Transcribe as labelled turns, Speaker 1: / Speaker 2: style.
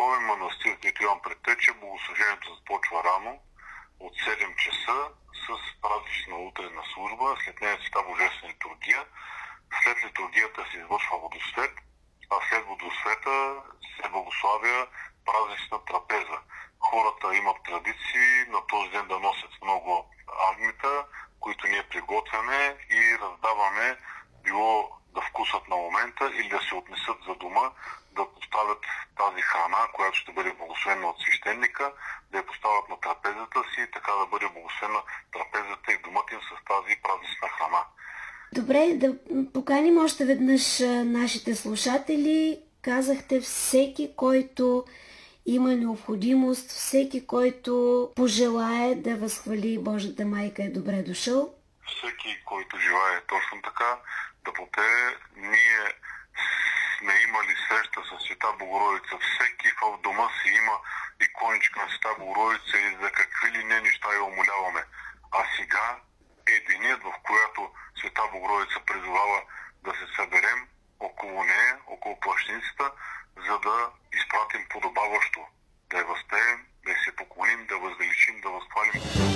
Speaker 1: Духовен манастир, който имам пред тече, богослужението започва рано, от 7 часа, с празнична утренна служба, след нея Света Божествена литургия. След литургията се извършва водосвет, а след водосвета се благославя празнична трапеза. Хората имат традиции на този ден да носят много агнета, които ние приготвяме и раздаваме, било да вкусат на момента или да се отнесат за дома, да поставят тази храна, която ще бъде благословена от свещеника, да я поставят на трапезата си и така да бъде благословена трапезата и домът им с тази празнична храна.
Speaker 2: Добре, да поканим още веднъж нашите слушатели. Казахте всеки, който има необходимост, всеки, който пожелае да възхвали Божията майка е добре дошъл.
Speaker 1: Всеки, който желае точно така да попее, ние сме имали среща с Света Богородица. Всеки в дома си има иконичка на Света Богородица и за какви ли не неща я умоляваме. А сега е денят, в която Света Богородица призовава да се съберем около нея, около плащницата, за да изпратим подобаващо, да я възпеем, да я се поклоним, да възвеличим, да възхвалим